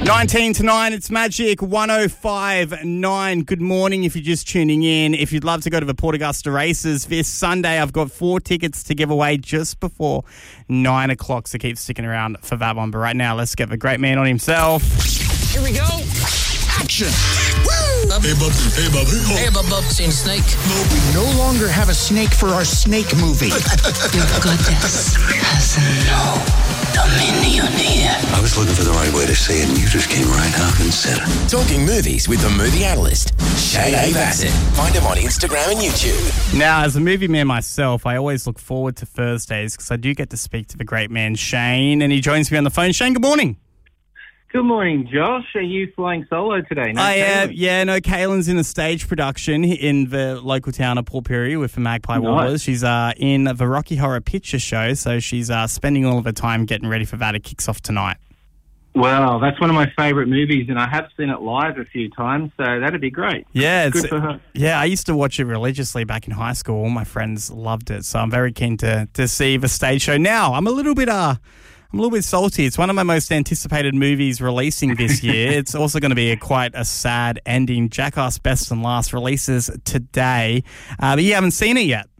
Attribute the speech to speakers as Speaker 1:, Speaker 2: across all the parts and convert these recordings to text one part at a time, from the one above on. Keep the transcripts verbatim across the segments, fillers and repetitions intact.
Speaker 1: nineteen to nine, it's Magic one oh five point nine. Good morning if you're just tuning in. If you'd love to go to the Port Augusta races this Sunday, I've got four tickets to give away just before nine o'clock, so keep sticking around for that one. But right now, let's get the great man on himself.
Speaker 2: Here we go. Action. Woo! Hey, bub. Hey, bub. Hey, bub, bub. Seen a snake?
Speaker 3: No, we no longer have a snake for our snake movie.
Speaker 4: Your goodness has no dominion here.
Speaker 5: I was looking for the right way to say it, and you just came right out and said it.
Speaker 2: Talking movies with the movie analyst, Shane A. Bassett. Find him on Instagram and YouTube.
Speaker 1: Now, as a movie man myself, I always look forward to Thursdays because I do get to speak to the great man, Shane, and he joins me on the phone. Shane, good morning.
Speaker 6: Good morning, Josh. Are you flying solo today? No,
Speaker 1: I am. Uh,
Speaker 6: Kaylin?
Speaker 1: yeah, no, Kaylin's in a stage production in the local town of Port Pirie with the Magpie
Speaker 6: Nice.
Speaker 1: Warblers. She's uh, in the Rocky Horror Picture Show, so she's uh, spending all of her time getting ready for that. It kicks off tonight.
Speaker 6: Well, that's one of my favourite movies, and I have seen it live a few times, so that'd be great.
Speaker 1: Yeah, it's,
Speaker 6: Good for her.
Speaker 1: yeah. I used to watch it religiously back in high school. All my friends loved it, so I'm very keen to to see the stage show. Now, I'm a little bit uh. I'm a little bit salty. It's one of my most anticipated movies releasing this year. It's also going to be a quite a sad ending. Jackass Best and Last releases today, uh, but you haven't seen it yet.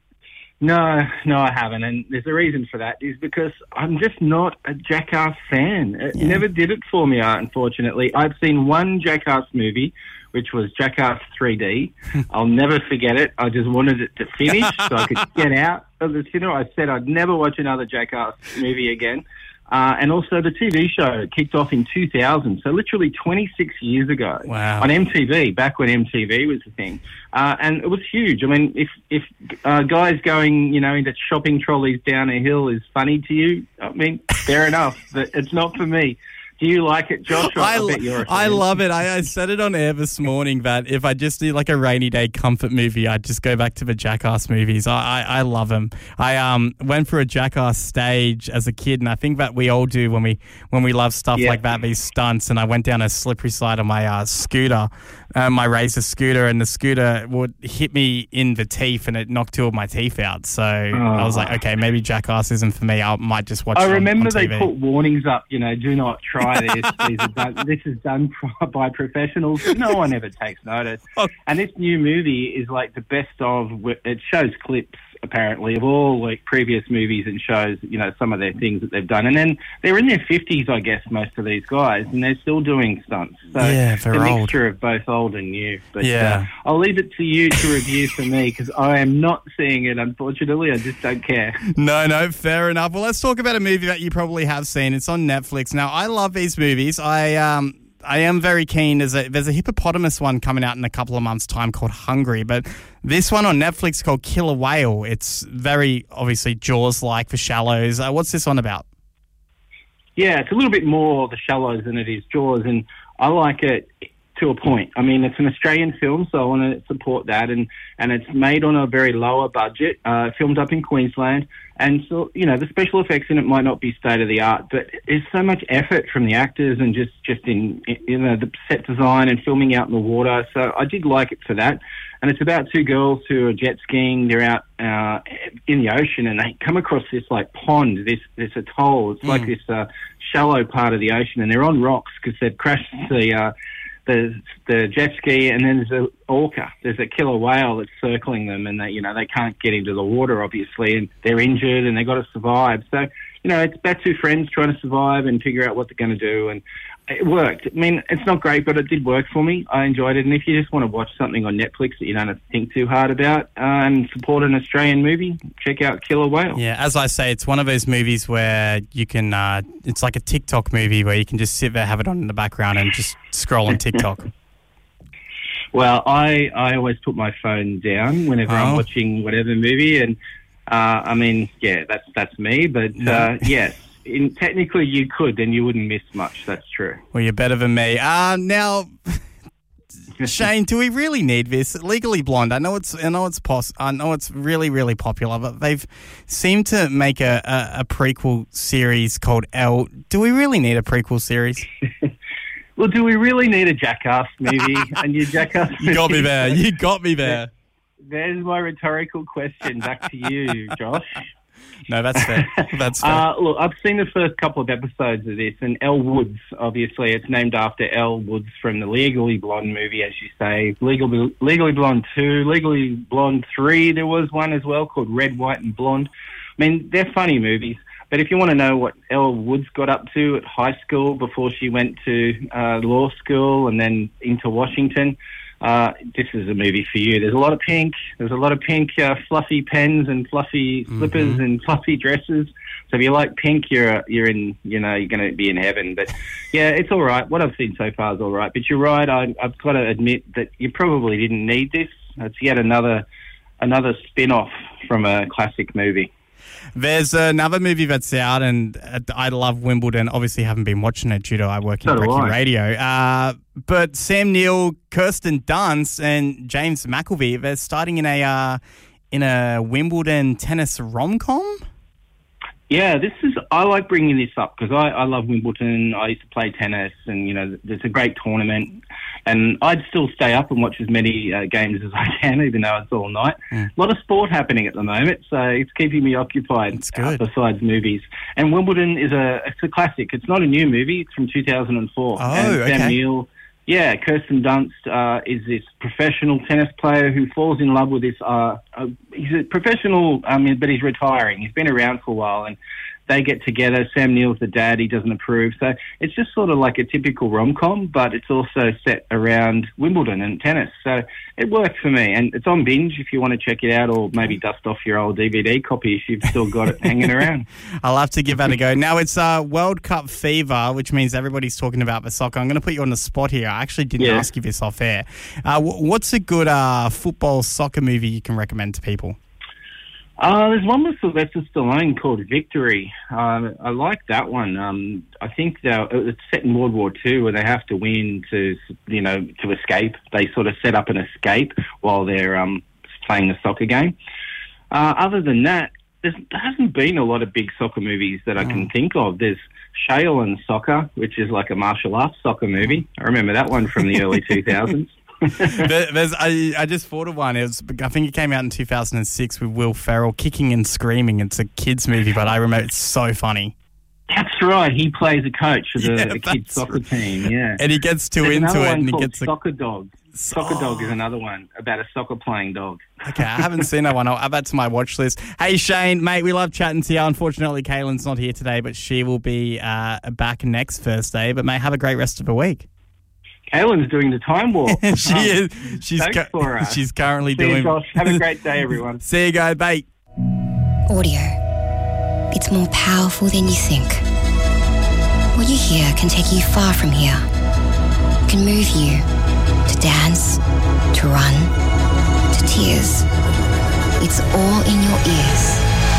Speaker 6: No, no, I haven't, and there's a reason for that, is because I'm just not a Jackass fan. It
Speaker 1: Yeah.
Speaker 6: never did it for me, unfortunately. I've seen one Jackass movie, which was Jackass three D. I'll never forget it. I just wanted it to finish so I could get out of the cinema. I said I'd never watch another Jackass movie again. Uh, and also the T V show kicked off in two thousand, so literally twenty-six years ago.
Speaker 1: Wow.
Speaker 6: On M T V, back when M T V was the thing. Uh, and it was huge. I mean, if if uh, guys going, you know, into shopping trolleys down a hill is funny to you, I mean, fair enough, but it's not for me. Do you like it, Josh?
Speaker 1: I,
Speaker 6: I bet you're a
Speaker 1: I
Speaker 6: fan.
Speaker 1: love it. I, I said it on air this morning that if I just did like a rainy day comfort movie, I'd just go back to the Jackass movies. I, I, I love them. I um went for a Jackass stage as a kid, and I think that we all do when we when we love stuff
Speaker 6: Yeah.
Speaker 1: like that, these stunts. And I went down a slippery slide on my uh, scooter, uh, my Razor scooter, and the scooter would hit me in the teeth, and it knocked two of my teeth out. So I was like, okay, maybe Jackass isn't for me. I might just watch.
Speaker 6: I
Speaker 1: it on,
Speaker 6: remember
Speaker 1: on
Speaker 6: they
Speaker 1: T V.
Speaker 6: put warnings up, you know, do not try this. These are done, this is done by professionals. But no one ever takes notice.
Speaker 1: Oh.
Speaker 6: And this new movie is like the best of, it shows clips, apparently, of all like previous movies and shows, you know, some of their things that they've done. And then they're in their fifties, I guess, most of these guys, and they're still doing stunts. So
Speaker 1: Yeah,
Speaker 6: it's
Speaker 1: they're
Speaker 6: a
Speaker 1: old.
Speaker 6: mixture of both old and new. But
Speaker 1: Yeah.
Speaker 6: uh, I'll leave it to you to review for me, because I am not seeing it, unfortunately. I just don't care.
Speaker 1: No, no, fair enough. Well, let's talk about a movie that you probably have seen. It's on Netflix. Now, I love these movies. I um, I am very keen. There's a, there's a hippopotamus one coming out in a couple of months' time called Hungry, but this one on Netflix called Killer Whale. It's very, obviously, Jaws-like for Shallows. Uh, what's this one about?
Speaker 6: Yeah, it's a little bit more The Shallows than it is Jaws, and I like it to a point. I mean, it's an Australian film, so I want to support that, and, and it's made on a very lower budget, uh, filmed up in Queensland, and so, you know, the special effects in it might not be state-of-the-art, but there's so much effort from the actors and just, just in, in, you know, the set design and filming out in the water, so I did like it for that. And it's about two girls who are jet skiing. They're out uh, in the ocean, and they come across this like pond, this this atoll. It's like this uh, shallow part of the ocean, and they're on rocks because they've crashed the uh, the the jet ski. And then there's a orca. There's a killer whale that's circling them, and they you know they can't get into the water obviously, and they're injured, and they've got to survive. So you know it's about two friends trying to survive and figure out what they're going to do. And it worked. I mean, it's not great, but it did work for me. I enjoyed it. And if you just want to watch something on Netflix that you don't have to think too hard about uh, and support an Australian movie, check out Killer Whale.
Speaker 1: Yeah, as I say, it's one of those movies where you can, uh, it's like a TikTok movie where you can just sit there, have it on in the background and just scroll on TikTok.
Speaker 6: Well, I, I always put my phone down whenever
Speaker 1: Oh.
Speaker 6: I'm watching whatever movie. And, uh, I mean, yeah, that's that's me. But,
Speaker 1: No.
Speaker 6: uh, yes, in, technically you could, then you wouldn't miss much. That's true.
Speaker 1: Well, you're better than me. Uh, now, Shane, do we really need this? Legally Blonde. I know it's. I know it's pos- I know it's really, really popular, but they've seemed to make a, a, a prequel series called Elle. Do we really need a prequel series?
Speaker 6: Well, do we really need a Jackass movie? And your Jackass
Speaker 1: You got me
Speaker 6: movie-
Speaker 1: there. You got me there.
Speaker 6: There's my rhetorical question back to you, Josh.
Speaker 1: No, that's fair. That's fair.
Speaker 6: Uh, look, I've seen the first couple of episodes of this, and Elle Woods, obviously, it's named after Elle Woods from the Legally Blonde movie, as you say. Legal, Legally Blonde two, Legally Blonde three, there was one as well called Red, White and Blonde. I mean, they're funny movies. But if you want to know what Elle Woods got up to at high school before she went to uh, law school and then into Washington, uh, this is a movie for you. There's a lot of pink. There's a lot of pink uh, fluffy pens and fluffy slippers mm-hmm. and fluffy dresses. So if you like pink, you're you're in. You know, you're going to be in heaven. But yeah, it's all right. What I've seen so far is all right. But you're right. I, I've got to admit that you probably didn't need this. It's yet another another spin-off from a classic movie.
Speaker 1: There's another movie that's out, and I love Wimbledon. Obviously, haven't been watching it due to I work in
Speaker 6: So do
Speaker 1: Breaking
Speaker 6: I.
Speaker 1: Radio. Uh, but Sam Neill, Kirsten Dunst, and James McAvoy, they're starting in a uh, in a Wimbledon tennis rom-com.
Speaker 6: Yeah, this is. I like bringing this up because I, I love Wimbledon. I used to play tennis, and you know, it's a great tournament. And I'd still stay up and watch as many uh, games as I can, even though it's all night. Mm. A lot of sport happening at the moment, so it's keeping me occupied.
Speaker 1: It's good.
Speaker 6: Uh, besides movies, and Wimbledon is a it's a classic. It's not a new movie. It's from two thousand four.
Speaker 1: Oh,
Speaker 6: and
Speaker 1: okay.
Speaker 6: Sam Neill, yeah, Kirsten Dunst uh, is this professional tennis player who falls in love with this. Uh, uh, he's a professional, um, but he's retiring. He's been around for a while, and they get together. Sam Neill's the dad. He doesn't approve. So it's just sort of like a typical rom-com, but it's also set around Wimbledon and tennis. So it worked for me. And it's on Binge if you want to check it out, or maybe dust off your old D V D copy if you've still got it hanging around.
Speaker 1: I'll have to give that a go. Now, it's uh, World Cup fever, which means everybody's talking about the soccer. I'm going to put you on the spot here. I actually didn't
Speaker 6: Yeah.
Speaker 1: ask you this off air. Uh, w- what's a good uh, football soccer movie you can recommend to people?
Speaker 6: Uh, there's one with Sylvester Stallone called Victory. Uh, I like that one. Um, I think that it's set in World War Two, where they have to win to, you know, to escape. They sort of set up an escape while they're um, playing the soccer game. Uh, other than that, there's, there hasn't been a lot of big soccer movies that I can think of. There's Shale and Soccer, which is like a martial arts soccer movie. I remember that one from the early two thousands.
Speaker 1: there, there's, I, I just thought of one. It was, I think it came out in two thousand six with Will Ferrell, Kicking and Screaming. It's a kids' movie, but I remember it's so funny.
Speaker 6: That's right. He plays a coach for the,
Speaker 1: Yeah,
Speaker 6: the kids'
Speaker 1: that's
Speaker 6: soccer
Speaker 1: right.
Speaker 6: team. Yeah,
Speaker 1: And he gets too
Speaker 6: There's
Speaker 1: into
Speaker 6: another
Speaker 1: it,
Speaker 6: one
Speaker 1: and he
Speaker 6: called
Speaker 1: gets a,
Speaker 6: Soccer Dog. Soccer Dog is another one about a soccer playing dog.
Speaker 1: Okay, I haven't seen that one. I'll add that to my watch list. Hey, Shane, mate, we love chatting to you. Unfortunately, Kaylin's not here today, but she will be uh, back next Thursday. But, mate, have a great rest of the week.
Speaker 6: Kaylin's doing the time warp.
Speaker 1: she
Speaker 6: Um,
Speaker 1: is. She's
Speaker 6: thanks
Speaker 1: cu-
Speaker 6: for us.
Speaker 1: she's currently
Speaker 6: See you,
Speaker 1: doing.
Speaker 6: Josh. Have a great day, everyone.
Speaker 1: See you go, bye.
Speaker 7: Audio. It's more powerful than you think. What you hear can take you far from here. It can move you to dance, to run, to tears. It's all in your ears.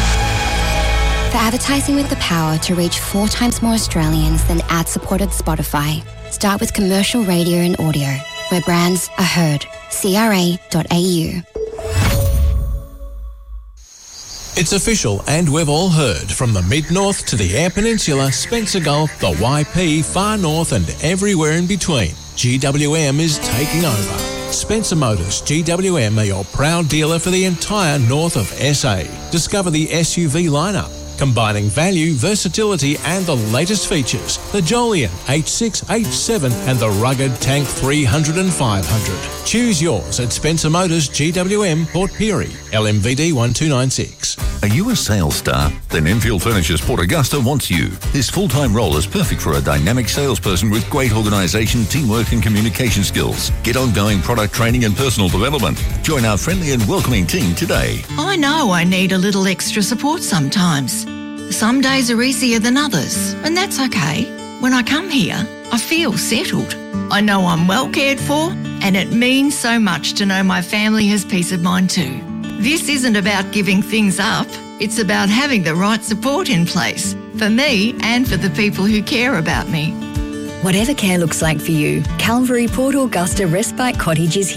Speaker 7: For advertising with the power to reach four times more Australians than ad-supported Spotify, start with commercial radio and audio, where brands are heard. C R A dot A U.
Speaker 8: It's official, and we've all heard. From the Mid-North to the Eyre Peninsula, Spencer Gulf, the Y P, Far North and everywhere in between, G W M is taking over. Spencer Motors G W M are your proud dealer for the entire north of S A. Discover the S U V lineup, combining value, versatility and the latest features. The Jolion H six, H seven and the rugged Tank three hundred and five hundred. Choose yours at Spencer Motors G W M, Port Pirie, L M V D one two nine six.
Speaker 9: Are you a sales star? Then Enfield Furnitures Port Augusta wants you. This full-time role is perfect for a dynamic salesperson with great organisation, teamwork and communication skills. Get ongoing product training and personal development. Join our friendly and welcoming team today.
Speaker 10: I know I need a little extra support sometimes. Some days are easier than others, and that's okay. When I come here, I feel settled. I know I'm well cared for, and it means so much to know my family has peace of mind too. This isn't about giving things up. It's about having the right support in place for me and for the people who care about me.
Speaker 11: Whatever care looks like for you, Calvary Port Augusta Respite Cottage is here.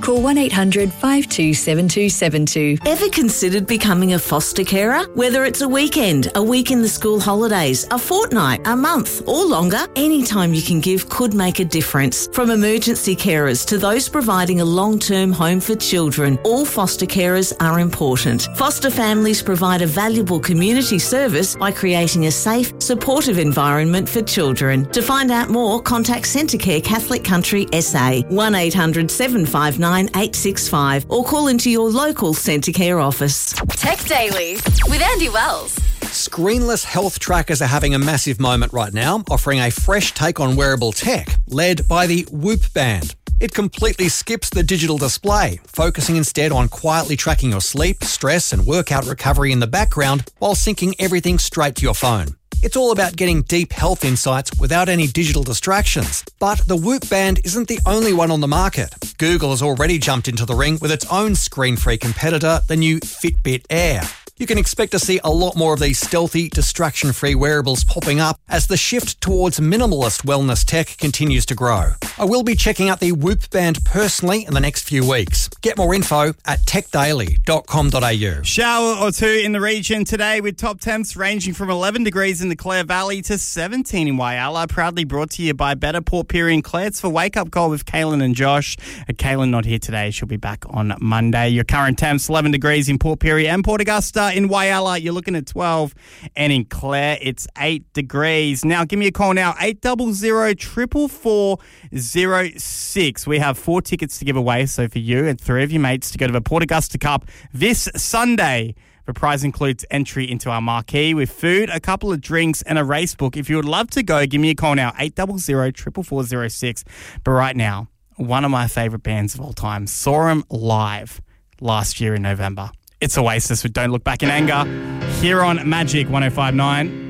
Speaker 11: call one eight hundred five two seven two seven two.
Speaker 12: Ever considered becoming a foster carer? Whether it's a weekend, a week in the school holidays, a fortnight, a month or longer, any time you can give could make a difference. From emergency carers to those providing a long-term home for children, all foster carers are important. Foster families provide a valuable community service by creating a safe, supportive environment for children. To find out more, contact Centrecare Catholic Country S A, one eight hundred seven five nine eight six five or call into your local Centrecare office.
Speaker 13: Tech Daily with Andy Wells.
Speaker 14: Screenless health trackers are having a massive moment right now, offering a fresh take on wearable tech, led by the Whoop Band. It completely skips the digital display, focusing instead on quietly tracking your sleep, stress and workout recovery in the background while syncing everything straight to your phone. It's all about getting deep health insights without any digital distractions. But the Whoop Band isn't the only one on the market. Google has already jumped into the ring with its own screen-free competitor, the new Fitbit Air. You can expect to see a lot more of these stealthy, distraction-free wearables popping up as the shift towards minimalist wellness tech continues to grow. I will be checking out the Whoop Band personally in the next few weeks. Get more info at tech daily dot com dot a u.
Speaker 1: Shower or two in the region today with top temps ranging from eleven degrees in the Clare Valley to seventeen in Whyalla. Proudly brought to you by Better Port Pirie and Clare. It's for Wake Up Call with Kaylin and Josh. Uh, Kaylin not here today. She'll be back on Monday. Your current temps, eleven degrees in Port Pirie and Port Augusta. In Whyalla, you're looking at twelve. And in Clare, it's eight degrees. Now, give me a call now, eight zero zero, four four four, zero six. We have four tickets to give away, so for you and three of your mates to go to the Port Augusta Cup this Sunday. The prize includes entry into our marquee with food, a couple of drinks and a race book. If you would love to go, give me a call now, eight zero zero, four four four, zero six. But right now, one of my favourite bands of all time, saw them live last year in November. It's Oasis with Don't Look Back in Anger here on Magic one oh five point nine.